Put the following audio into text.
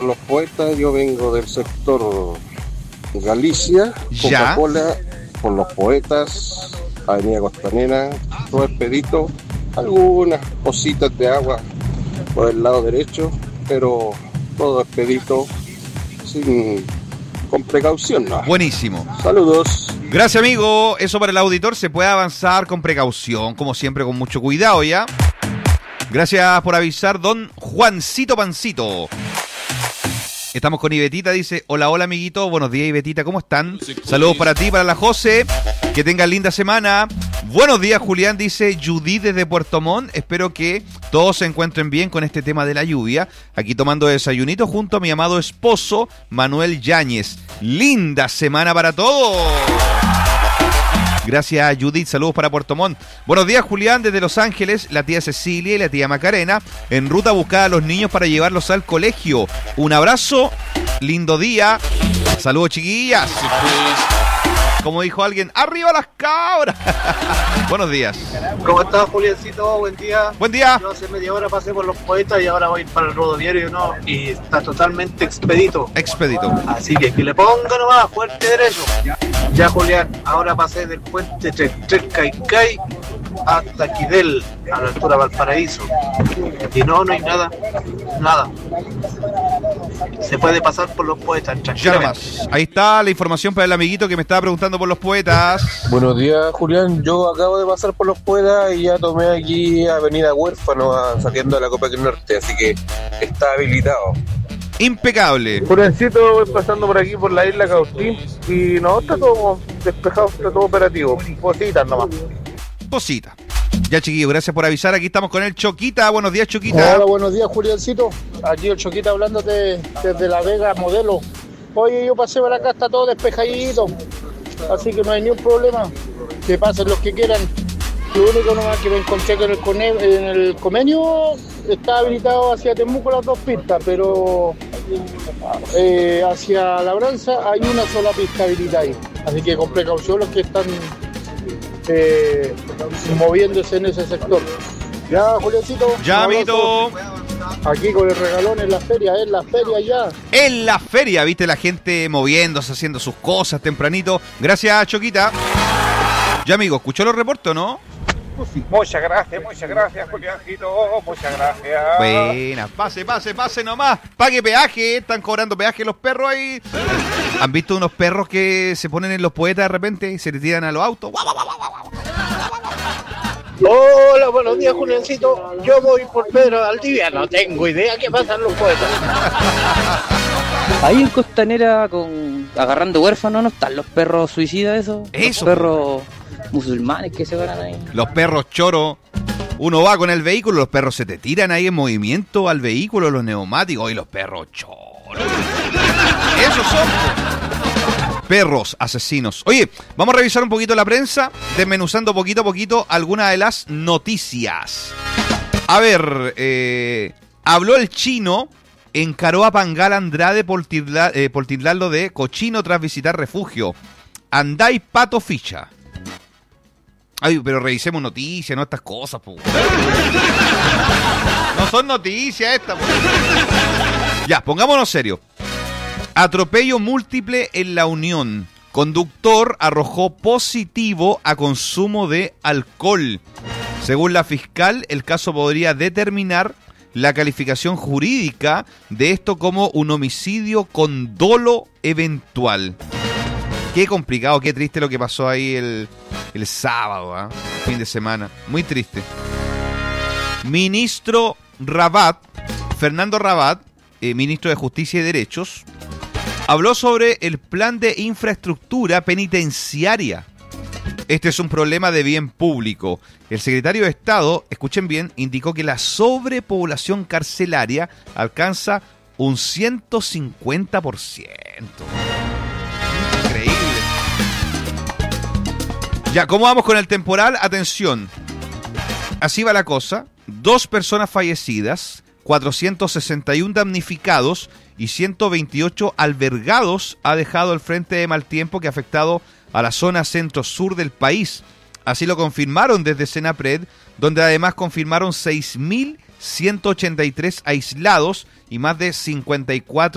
Los Poetas, yo vengo del sector Galicia, Ya. Coca-Cola, por Los Poetas, Avenida Costanera, todo expedito, algunas cositas de agua por el lado derecho, pero todo expedito, con precaución, ¿no? Buenísimo. Saludos. Gracias, amigo. Eso para el auditor, se puede avanzar con precaución, como siempre, con mucho cuidado, ¿ya? Gracias por avisar, don Juancito Pancito. Estamos con Ibetita, dice, hola, hola, amiguito, buenos días, Ibetita, ¿cómo están? Saludos para ti, para la José, que tengan linda semana. Buenos días, Julián, dice Judith desde Puerto Montt, espero que todos se encuentren bien con este tema de la lluvia. Aquí tomando desayunito junto a mi amado esposo, Manuel Yáñez. Linda semana para todos. Gracias, Judith. Saludos para Puerto Montt. Buenos días, Julián, desde Los Ángeles, la tía Cecilia y la tía Macarena, en ruta a buscar a los niños para llevarlos al colegio. Un abrazo, lindo día. Saludos, chiquillas. Como dijo alguien, ¡arriba las cabras! Buenos días. ¿Cómo estás, Juliancito? Buen día. Buen día. Yo hace media hora pasé por Los Poetas y ahora voy para el Rododiario, ¿no? Y está totalmente expedito. Expedito. Así que le ponga nomás, fuerte derecho. Ya, Julián, ahora pasé del puente Tres Caicay hasta Quidel, a la altura de Valparaíso. Y no hay nada. Se puede pasar por Los Poetas, Ya tranquilamente. nomás. Ahí está la información para el amiguito que me estaba preguntando por Los Poetas. Buenos días, Julián. Yo acabo de pasar por Los Poetas y ya tomé aquí Avenida Huérfano saliendo de la Copa del Norte, así que está habilitado. Impecable. Juliancito, voy pasando por aquí por la isla Cautín y no, está todo despejado, está todo operativo. Cositas nomás. Cosita. Ya, chiquillos, gracias por avisar. Aquí estamos con el Choquita. Buenos días, Choquita. Hola, buenos días, Juliancito. Aquí el Choquita hablándote desde La Vega, Modelo. Oye, yo pasé por acá, está todo despejadito, así que no hay ningún problema. Que pasen los que quieran. Lo único nomás que me encontré que en el convenio está habilitado hacia Temuco las dos pistas, pero hacia Labranza hay una sola pista habilitada ahí. Así que con precaución los que están moviéndose en ese sector. Ya, Juliancito. Ya, un amiguito. abrazo. Aquí con el regalón en la feria ya. En la feria, viste la gente moviéndose, haciendo sus cosas tempranito. Gracias, Choquita. Ya, amigo, ¿escuchó los reportes o no? Muchas gracias, Juliancito, muchas gracias. Buena, pase nomás. Pague peaje, están cobrando peaje los perros ahí. ¿Han visto unos perros que se ponen en Los Poetas de repente y se le tiran a los autos? Hola, buenos días, Juliancito. Yo voy por Pedro Valdivia, no tengo idea qué pasa en Los Poetas. Ahí en Costanera agarrando huérfanos, ¿no están los perros suicidas esos? Eso. Los perros musulmanes que se van ahí. Los perros choros. Uno va con el vehículo, los perros se te tiran ahí en movimiento al vehículo, los neumáticos y los perros choros. Esos son perros asesinos. Oye, vamos a revisar un poquito la prensa, desmenuzando poquito a poquito algunas de las noticias. A ver, habló el chino, encaró a Pangal Andrade por tildarlo de cochino tras visitar refugio. Andáis pato ficha. Ay, pero revisemos noticias, no estas cosas, po. No son noticias estas, po. Ya, pongámonos serio. Atropello múltiple en La Unión. Conductor arrojó positivo a consumo de alcohol. Según la fiscal, el caso podría determinar la calificación jurídica de esto como un homicidio con dolo eventual. Qué complicado, qué triste lo que pasó ahí el sábado, fin de semana. Muy triste. Ministro Rabat, Fernando Rabat, ministro de Justicia y Derechos, habló sobre el plan de infraestructura penitenciaria. Este es un problema de bien público. El secretario de Estado, escuchen bien, indicó que la sobrepoblación carcelaria alcanza un 150%. Increíble. Ya, ¿cómo vamos con el temporal? Atención. Así va la cosa. 2 personas fallecidas, 461 damnificados y 128 albergados ha dejado el frente de mal tiempo que ha afectado a la zona centro-sur del país. Así lo confirmaron desde Senapred, donde además confirmaron 6.183 aislados y más de 54